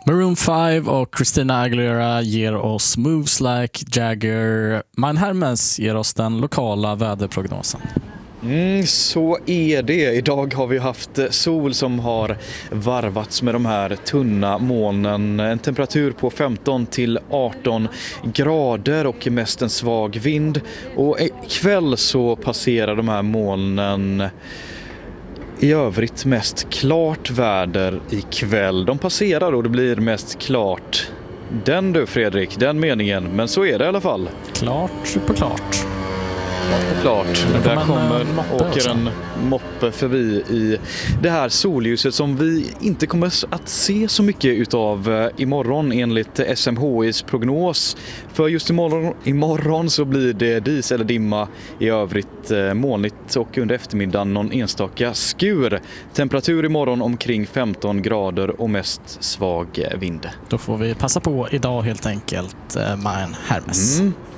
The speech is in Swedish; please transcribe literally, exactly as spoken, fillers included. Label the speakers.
Speaker 1: Maroon five och Christina Aguilera ger oss Moves Like Jagger. Mine Hermes ger oss den lokala väderprognosen.
Speaker 2: Mm, så är det. Idag har vi haft sol som har varvats med de här tunna molnen. En temperatur på femton till arton grader och mest en svag vind. Och ikväll så passerar de här molnen i övrigt mest klart väder ikväll. De passerar och det blir mest klart. Den du Fredrik, den meningen. Men så är det i alla fall.
Speaker 1: Klart på klart.
Speaker 2: Klart.
Speaker 1: Där
Speaker 2: kommer,
Speaker 1: kommer
Speaker 2: åker
Speaker 1: också.
Speaker 2: en moppe förbi i det här solljuset som vi inte kommer att se så mycket utav imorgon enligt S M H I:s prognos. För just imorgon, imorgon så blir det dis eller dimma, i övrigt molnigt och under eftermiddagen någon enstaka skur. Temperatur imorgon omkring femton grader och mest svag vind.
Speaker 1: Då får vi passa på idag helt enkelt, Mine Hermes.
Speaker 2: Mm.